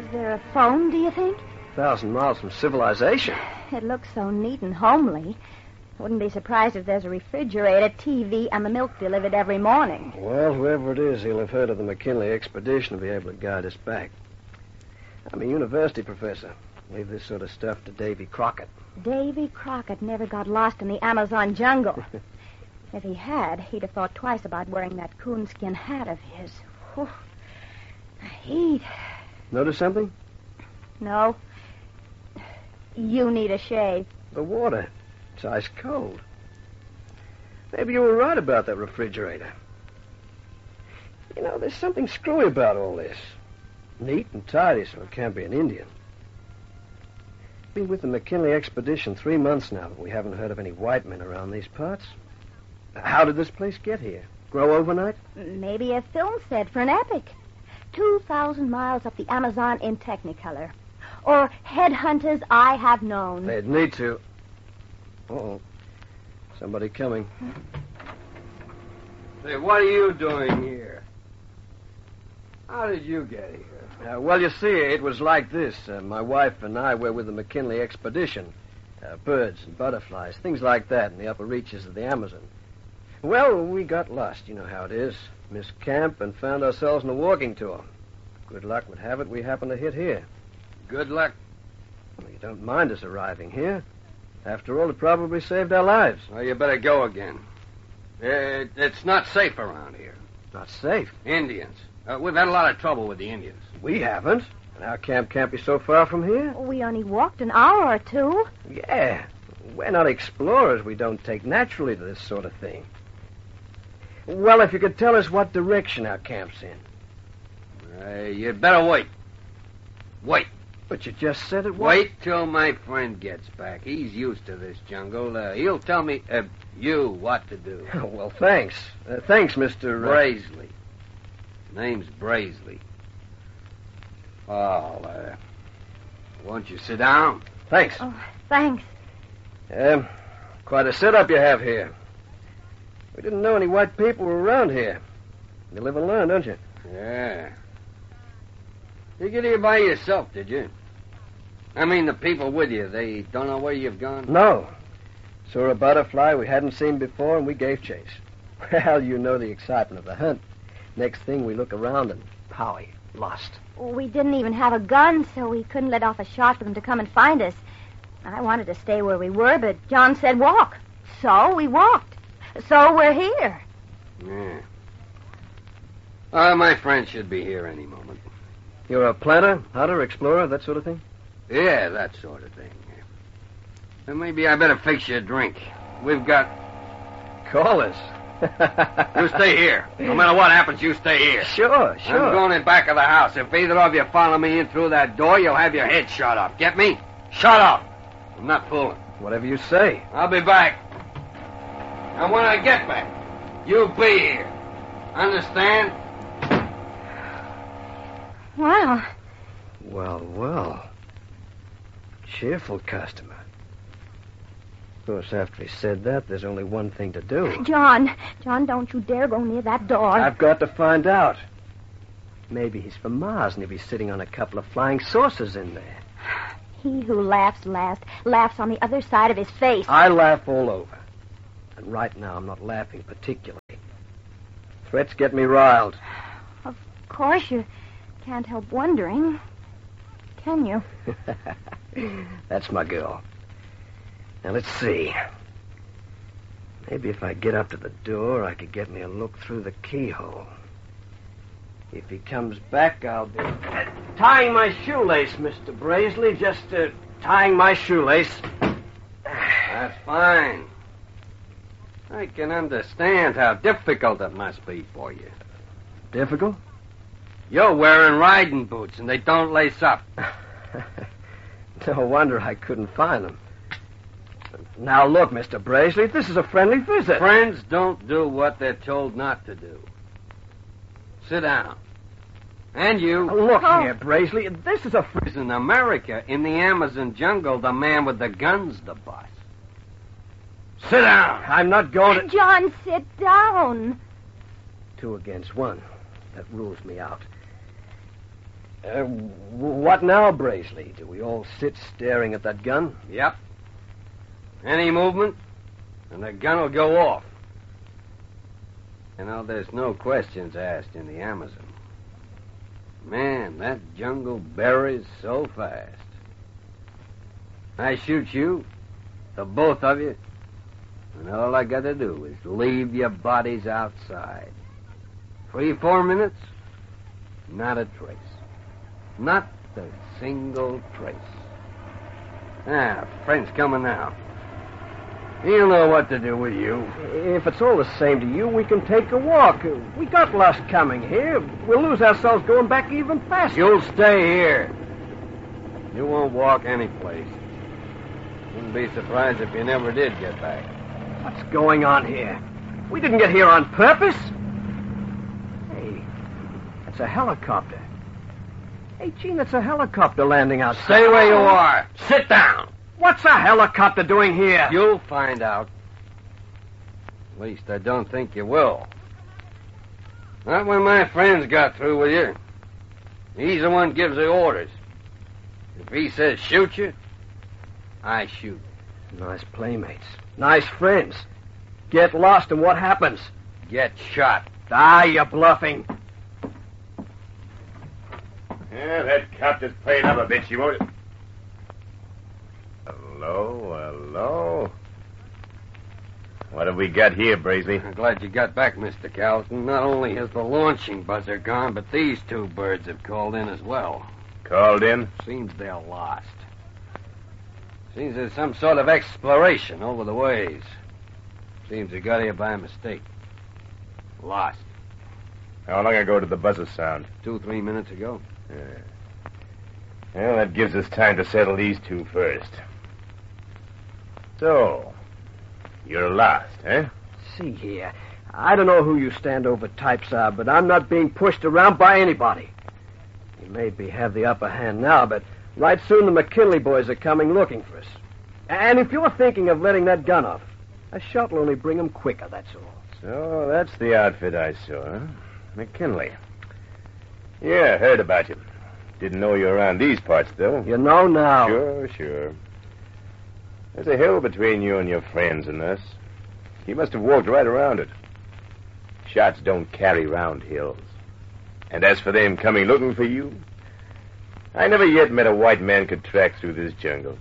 there a phone, do you think? 1,000 miles from civilization. It looks so neat and homely. Wouldn't be surprised if there's a refrigerator, TV, and the milk delivered every morning. Well, whoever it is, he'll have heard of the McKinley expedition and be able to guide us back. I'm a university professor. Leave this sort of stuff to Davy Crockett. Davy Crockett never got lost in the Amazon jungle. If he had, he'd have thought twice about wearing that coonskin hat of his. Whew. The heat. Notice something? No. You need a shave. The water. It's ice cold. Maybe you were right about that refrigerator. You know, there's something screwy about all this. Neat and tidy, so it can't be an Indian. Been with the McKinley expedition 3 months now, but we haven't heard of any white men around these parts. How did this place get here? Grow overnight? Maybe a film set for an epic. 2,000 miles up the Amazon in Technicolor. Or Headhunters I Have Known. They'd need to. Uh-oh. Somebody coming. Say, what are you doing here? How did you get here? Well, you see, it was like this. My wife and I were with the McKinley expedition. Birds and butterflies, things like that in the upper reaches of the Amazon. Well, we got lost. You know how it is. Missed camp and found ourselves in a walking tour. Good luck would have it we happened to hit here. Good luck. Well, you don't mind us arriving here. After all, it probably saved our lives. Well, you better go again. It's not safe around here. Not safe. Indians. We've had a lot of trouble with the Indians. We haven't. And our camp can't be so far from here. We only walked an hour or two. Yeah. We're not explorers. We don't take naturally to this sort of thing. Well, if you could tell us what direction our camp's in. You'd better wait. Wait. But you just said it was. Wait till my friend gets back. He's used to this jungle. He'll tell me, you, what to do. Well, thanks. Thanks, Mr. Braisley. Name's Braisley. Oh, won't you sit down? Thanks. Oh, thanks. Quite a setup you have here. We didn't know any white people were around here. You live and learn, don't you? Yeah. You get here by yourself, did you? I mean, the people with you, they don't know where you've gone? No. Saw a butterfly we hadn't seen before, and we gave chase. Well, you know the excitement of the hunt. Next thing, we look around, and Howie, lost. We didn't even have a gun, so we couldn't let off a shot for them to come and find us. I wanted to stay where we were, but John said walk. So we walked. So we're here. Yeah. My friend should be here any moment. You're a planter, hunter, explorer, that sort of thing? Yeah, that sort of thing. Then maybe I better fix you a drink. We've got... Call us. You stay here. No matter what happens, you stay here. Sure. I'm going in back of the house. If either of you follow me in through that door, you'll have your head shot off. Get me? Shut off. I'm not fooling. Whatever you say. I'll be back. And when I get back, you'll be here. Understand? Wow. Well. Cheerful customer. Of course, after he said that, there's only one thing to do. John, don't you dare go near that door. I've got to find out. Maybe he's from Mars and he'll be sitting on a couple of flying saucers in there. He who laughs last laughs on the other side of his face. I laugh all over. And right now, I'm not laughing particularly. Threats get me riled. Of course, you can't help wondering, can you? That's my girl. Now, let's see. Maybe if I get up to the door, I could get me a look through the keyhole. If he comes back, I'll be tying my shoelace, Mr. Braisley. Just tying my shoelace. That's fine. I can understand how difficult it must be for you. Difficult? You're wearing riding boots, and they don't lace up. No wonder I couldn't find them. Now, look, Mr. Braisley, this is a friendly visit. Friends don't do what they're told not to do. Sit down. And you... Look here, Braisley, this is a... In America, in the Amazon jungle, the man with the gun's the boss. Sit down. I'm not going to... John, sit down. 2 against 1. That rules me out. What now, Braisley? Do we all sit staring at that gun? Yep. Any movement, and the gun will go off. You know, there's no questions asked in the Amazon. Man, that jungle buries so fast. I shoot you, the both of you, and all I got to do is leave your bodies outside. 3-4 minutes, not a trace. Not a single trace. Friend's coming now. He'll know what to do with you. If it's all the same to you, we can take a walk. We got lost coming here. We'll lose ourselves going back even faster. You'll stay here. You won't walk any place. Wouldn't be surprised if you never did get back. What's going on here? We didn't get here on purpose. Hey, that's a helicopter. Hey, Gene, that's a helicopter landing outside. Stay where you are. Sit down. What's a helicopter doing here? You'll find out. At least I don't think you will. Not when my friends got through with you. He's the one gives the orders. If he says shoot you, I shoot. Nice playmates. Nice friends. Get lost and what happens? Get shot. You're bluffing. Yeah, that copter's playing up a bit, she won't. Hello. What have we got here, Braisley? I'm glad you got back, Mr. Calton. Not only has the launching buzzer gone, but these two birds have called in as well. Called in? Seems they're lost. Seems there's some sort of exploration over the ways. Seems they got here by mistake. Lost. How long ago did the buzzer sound? 2-3 minutes ago. Yeah. Well, that gives us time to settle these two first. So, you're lost, eh? See here. I don't know who you standover types are, but I'm not being pushed around by anybody. You maybe have the upper hand now, but right soon the McKinley boys are coming looking for us. And if you're thinking of letting that gun off, a shot will only bring them quicker, that's all. So, that's the outfit I saw, huh? McKinley. Yeah, heard about you. Didn't know you were around these parts, though. You know now. Sure. There's a hill between you and your friends and us. You must have walked right around it. Shots don't carry round hills. And as for them coming looking for you, I never yet met a white man could track through this jungle.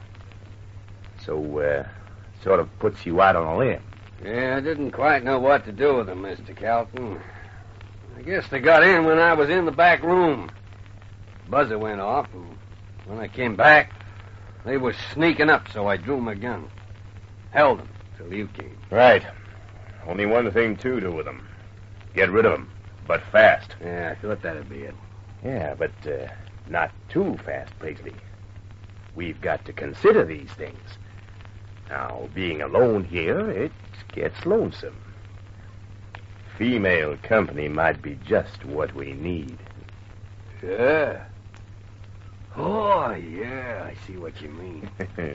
So, sort of puts you out on a limb. Yeah, I didn't quite know what to do with them, Mr. Calton. I guess they got in when I was in the back room. Buzzer went off, and when I came back, they were sneaking up, so I drew my gun. Held them till you came. Right. Only one thing to do with them. Get rid of them, but fast. Yeah, I thought that'd be it. Yeah, but not too fast, Braisley. We've got to consider these things. Now, being alone here, it gets lonesome. Female company might be just what we need. Yeah. Oh, yeah, I see what you mean.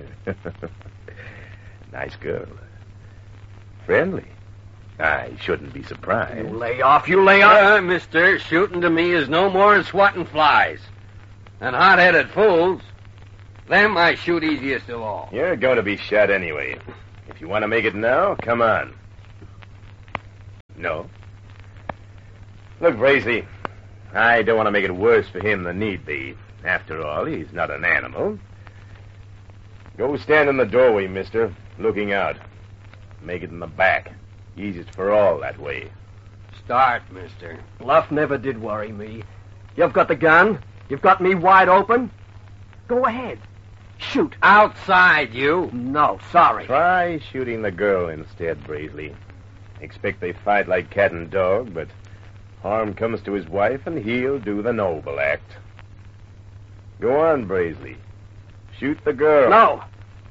Nice girl. Friendly. I shouldn't be surprised. You lay off. Mister, shooting to me is no more than swatting flies. And hot-headed fools, them I shoot easiest of all. You're going to be shot anyway. If you want to make it now, come on. No. Look, Bracey, I don't want to make it worse for him than need be. After all, he's not an animal. Go stand in the doorway, mister, looking out. Make it in the back. Easiest for all that way. Start, mister. Bluff never did worry me. You've got the gun. You've got me wide open. Go ahead. Shoot. Outside, you. No, sorry. Try shooting the girl instead, Braisley. Expect they fight like cat and dog, but harm comes to his wife and he'll do the noble act. Go on, Braisley. Shoot the girl. No.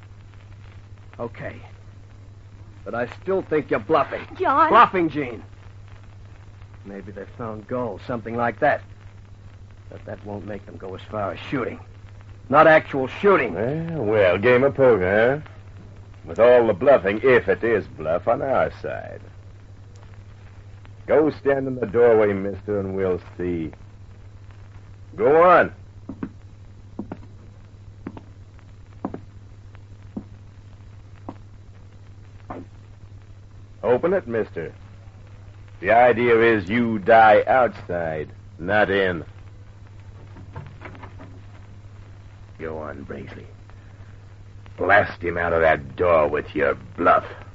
Okay. But I still think you're bluffing. John. Bluffing, Gene. Maybe they found gold, something like that. But that won't make them go as far as shooting. Not actual shooting. Well, game of poker, huh? With all the bluffing, if it is bluff, on our side. Go stand in the doorway, mister, and we'll see. Go on. Open it, mister. The idea is you die outside, not in. Go on, Braisley. Blast him out of that door with your bluff.